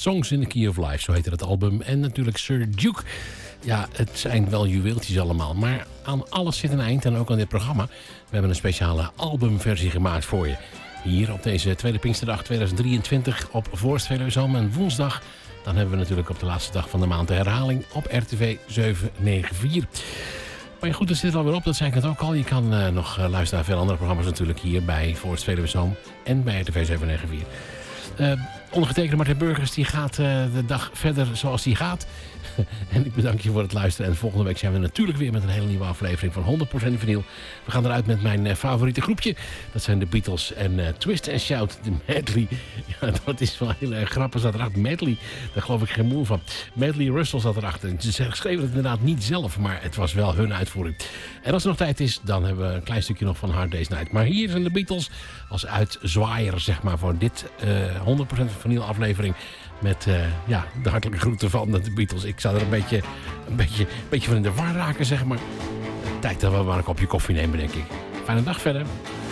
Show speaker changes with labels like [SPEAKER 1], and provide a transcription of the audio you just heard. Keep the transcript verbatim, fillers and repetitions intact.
[SPEAKER 1] Songs in the Key of Life, zo heette het album. En natuurlijk Sir Duke. Ja, het zijn wel juweeltjes allemaal. Maar aan alles zit een eind en ook aan dit programma. We hebben een speciale albumversie gemaakt voor je. Hier op deze tweede Pinksterdag tweeduizend drieëntwintig op Voorst Veluwezoom en woensdag. Dan hebben we natuurlijk op de laatste dag van de maand de herhaling op R T V zeven negen vier. Maar ja, goed, er zit alweer op, dat zei ik net ook al. Je kan uh, nog uh, luisteren naar veel andere programma's natuurlijk hier bij Voorst Veluwezoom en bij R T V zeven negen vier. Uh, ondergetekende Martin Burgers die gaat uh, de dag verder zoals die gaat. En ik bedank je voor het luisteren. En volgende week zijn we natuurlijk weer met een hele nieuwe aflevering van honderd procent vinyl. We gaan eruit met mijn uh, favoriete groepje. Dat zijn de Beatles en uh, Twist and Shout, de medley. Ja, dat is wel heel erg grappig. Zat erachter. Medley, daar geloof ik geen moe van. Medley Russell zat erachter. Ze schreven het inderdaad niet zelf, maar het was wel hun uitvoering. En als er nog tijd is, dan hebben we een klein stukje nog van Hard Day's Night. Maar hier zijn de Beatles als uitzwaaier, zeg maar, voor dit uh, honderd procent vinyl aflevering. Met uh, ja, de hartelijke groeten van de Beatles. Ik zou er een beetje, een beetje, een beetje van in de war raken, zeg maar. Tijd dat we maar een kopje koffie nemen, denk ik. Fijne dag verder.